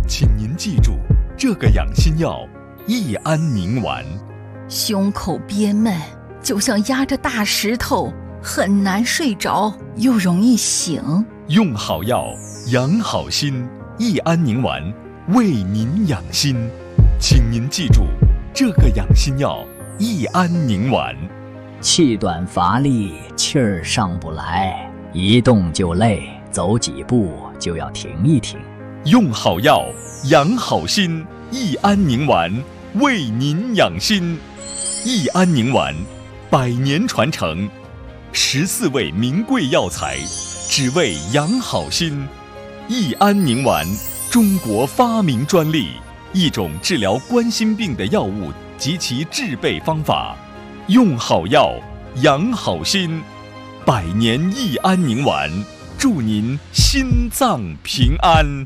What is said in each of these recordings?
请您记住，这个养心药益安宁丸。 胸口憋闷，就像压着大石头，很难睡着，又容易醒。 用好药，养好心，益安宁丸为您养心。请您记住，这个养心药益安宁丸。 气短乏力，气儿上不来，一动就累，走几步就要停一停。 用好药，养好心，益安宁丸为您养心。益安宁丸100年传承，14味名贵药材，只为养好心。益安宁丸，中国发明专利，一种治疗冠心病的药物及其制备方法。用好药，养好心，100年益安宁丸，祝您心脏平安。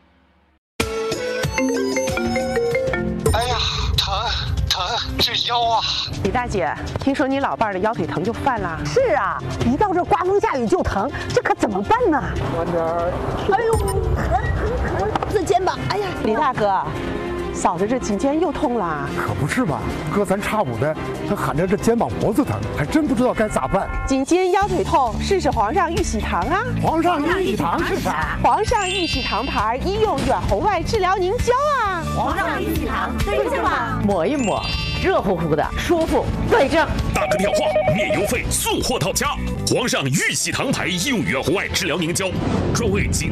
哎呀，疼，这腰啊！ 李大姐，听说你老伴儿的腰腿疼就犯了？ 是啊，一到这刮风下雨就疼，这可怎么办呢？ 慢点儿。 哎呦，疼！这肩膀，哎呀， 李大哥，嫂子这颈肩又痛了。 可不是嘛，隔三差五的，他喊着这肩膀脖子疼，还真不知道该咋办。 颈肩腰腿痛，试试皇上玉喜堂啊！ 皇上玉喜堂是啥？ 皇上玉喜堂牌医用远红外治疗凝胶啊！ 皇上玉喜堂对症吧？ 抹一抹，热乎乎的，舒服，对症。 大哥电话，免邮费，送货到家。皇上玉喜堂牌医用远红外治疗凝胶，专为颈